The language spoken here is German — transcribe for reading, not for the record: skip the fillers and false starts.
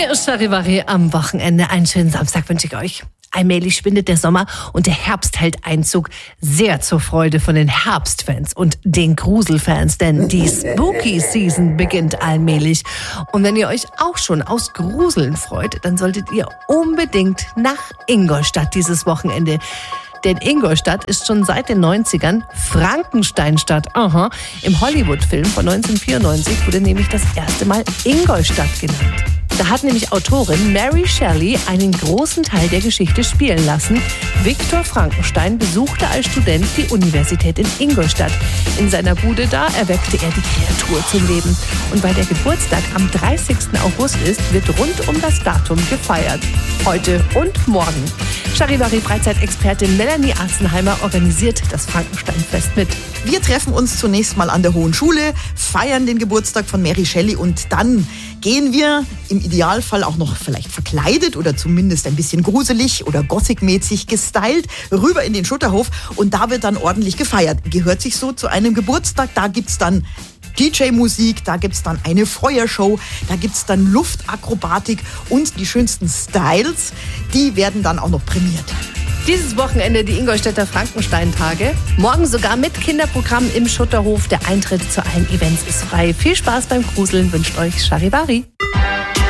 Hier ist Charivari am Wochenende. Einen schönen Samstag wünsche ich euch. Allmählich schwindet der Sommer und der Herbst hält Einzug. Sehr zur Freude von den Herbstfans und den Gruselfans, denn die Spooky Season beginnt allmählich. Und wenn ihr euch auch schon aus Gruseln freut, dann solltet ihr unbedingt nach Ingolstadt dieses Wochenende. Denn Ingolstadt ist schon seit den 90ern Frankensteinstadt. Aha. Im Hollywood-Film von 1994 wurde nämlich das erste Mal Ingolstadt genannt. Da hat nämlich Autorin Mary Shelley einen großen Teil der Geschichte spielen lassen. Viktor Frankenstein besuchte als Student die Universität in Ingolstadt. In seiner Bude da erweckte er die Kreatur zum Leben. Und weil der Geburtstag am 30. August ist, wird rund um das Datum gefeiert. Heute und morgen. Charivari-Freizeitexpertin Melanie Arzenheimer organisiert das Frankensteinfest mit. Wir treffen uns zunächst mal an der Hohen Schule, feiern den Geburtstag von Mary Shelley und dann gehen wir im Idealfall auch noch vielleicht verkleidet oder zumindest ein bisschen gruselig oder gothic-mäßig gestylt rüber in den Schutterhof und da wird dann ordentlich gefeiert. Gehört sich so zu einem Geburtstag, da gibt's dann DJ-Musik, da gibt's dann eine Feuershow, da gibt's dann Luftakrobatik und die schönsten Styles, die werden dann auch noch prämiert. Dieses Wochenende die Ingolstädter Frankensteintage. Morgen sogar mit Kinderprogramm im Schutterhof. Der Eintritt zu allen Events ist frei. Viel Spaß beim Gruseln wünscht euch Charivari.